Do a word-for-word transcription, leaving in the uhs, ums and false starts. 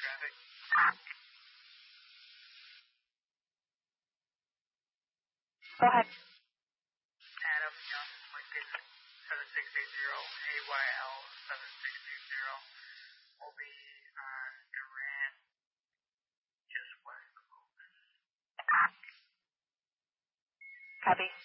traffic. Go ahead. Adam Young Lincoln seven six eight zero A Y L seven six eight zero will be on Duran, just west of Oaks. Copy.